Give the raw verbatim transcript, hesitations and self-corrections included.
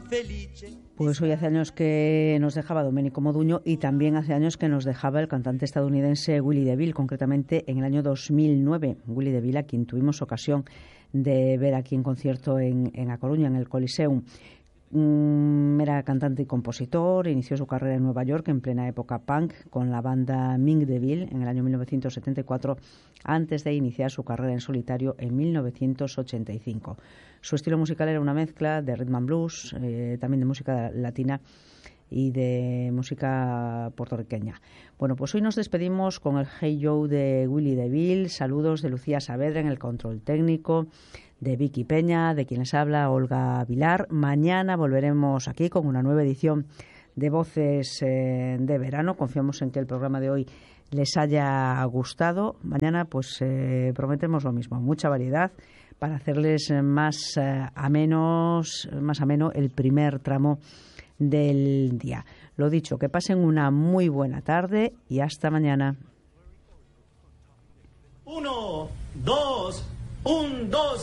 Pues hoy hace años que nos dejaba Domenico Modugno y también hace años que nos dejaba el cantante estadounidense Willie DeVille, concretamente en el año dos mil nueve. Willie DeVille, a quien tuvimos ocasión de ver aquí en concierto en, en A Coruña, en el Coliseum. Mm, era cantante y compositor, inició su carrera en Nueva York en plena época punk con la banda Mink DeVille en el año mil novecientos setenta y cuatro, antes de iniciar su carrera en solitario en mil novecientos ochenta y cinco. Su estilo musical era una mezcla de rhythm and blues, eh, también de música latina y de música puertorriqueña. Bueno, pues hoy nos despedimos con el Hey Joe de Willie DeVille. Saludos de Lucía Saavedra en el control técnico, de Vicky Peña, de quien les habla Olga Vilar. Mañana volveremos aquí con una nueva edición de Voces eh, de Verano. Confiamos en que el programa de hoy les haya gustado. Mañana pues eh, prometemos lo mismo, mucha variedad para hacerles más eh, amenos, más ameno el primer tramo del día. Lo dicho, que pasen una muy buena tarde y hasta mañana. Uno, dos, un, dos.